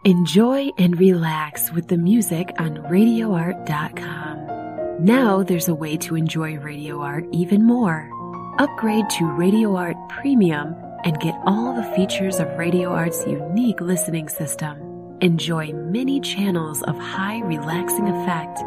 Enjoy and relax with the music on RadioArt.com. Now there's a way to enjoy Radio Art even more. Upgrade to Radio Art Premium and get all the features of Radio Art's unique listening system. Enjoy many channels of high relaxing effect